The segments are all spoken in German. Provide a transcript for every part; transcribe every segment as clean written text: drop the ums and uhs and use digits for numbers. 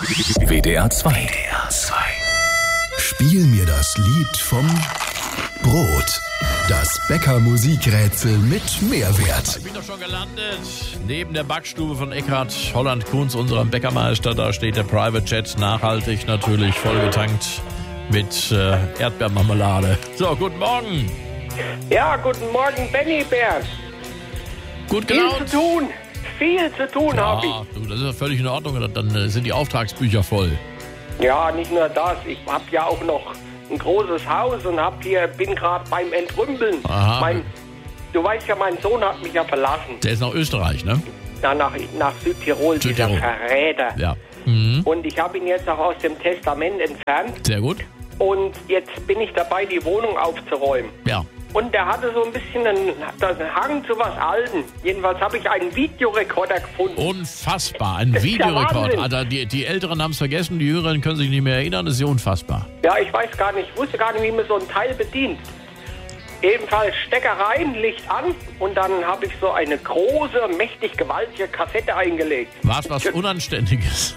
WDR 2. Spiel mir das Lied vom Brot. Das Bäcker-Musikrätsel mit Mehrwert. Ich bin doch schon gelandet. Neben der Backstube von Eckhard Holland-Kunz, unserem Bäckermeister, da steht der Private Jet, nachhaltig natürlich, vollgetankt mit Erdbeermarmelade. So, guten Morgen. Ja, guten Morgen, Benny Bär. Gut gelaunt. Viel zu tun habe ich. Du, das ist ja völlig in Ordnung. Dann sind die Auftragsbücher voll. Ja, nicht nur das. Ich habe ja auch noch ein großes Haus und bin gerade beim Entrümpeln. Aha. Du weißt ja, mein Sohn hat mich ja verlassen. Der ist nach Österreich, ne? Nach Südtirol, dieser Verräter. Ja. Und ich habe ihn jetzt auch aus dem Testament entfernt. Sehr gut. Und jetzt bin ich dabei, die Wohnung aufzuräumen. Ja. Und der hatte so ein bisschen einen Hang zu was Alten. Jedenfalls habe ich einen Videorekorder gefunden. Unfassbar, ein Videorekorder. Also die Älteren haben es vergessen, die Jüngeren können sich nicht mehr erinnern. Das ist ja unfassbar. Ja, ich wusste gar nicht, wie man so ein Teil bedient. Ebenfalls Stecker rein, Licht an und dann habe ich so eine große, mächtig gewaltige Kassette eingelegt. War es was Unanständiges?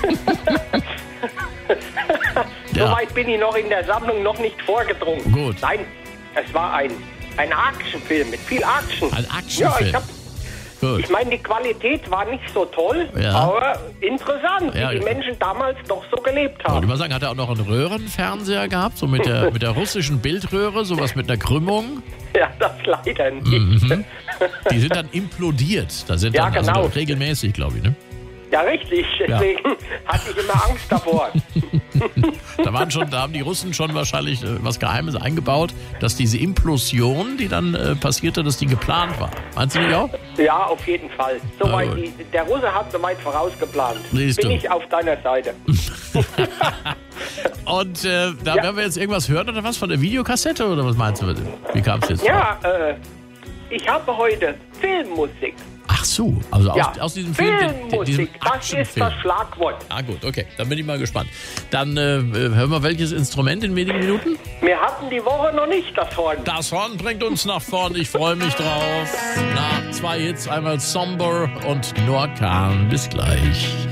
So weit bin ich noch in der Sammlung noch nicht vorgedrungen. Gut. Nein, es war ein Actionfilm mit viel Action. Ein Actionfilm? Ja, ich meine, die Qualität war nicht so toll, aber interessant, wie die Menschen damals doch so gelebt haben. Ich mal sagen, hat er auch noch einen Röhrenfernseher gehabt, so mit der russischen Bildröhre, sowas mit einer Krümmung? Ja, das leider nicht. Die sind dann implodiert. Da sind dann genau. also regelmäßig, glaube ich, ne? Ja, richtig. Deswegen hatte ich immer Angst davor. Da haben die Russen schon wahrscheinlich was Geheimes eingebaut, dass diese Implosion, die dann passierte, dass die geplant war. Meinst du nicht auch? Ja, auf jeden Fall. Der Russe hat so weit vorausgeplant. Siehst Bin du. ich auf deiner Seite. Und werden wir jetzt irgendwas hören oder was von der Videokassette oder was meinst du? Wie kam es jetzt? Ja, ich habe heute Filmmusik. Ach so, also aus diesem Film. Filmmusik, das ist das Schlagwort. Ah gut, okay, dann bin ich mal gespannt. Dann hören wir welches Instrument in wenigen Minuten? Wir hatten die Woche noch nicht das Horn. Das Horn bringt uns nach vorn, ich freue mich drauf. Nach 2 Hits, einmal Somber und Norkan. Bis gleich.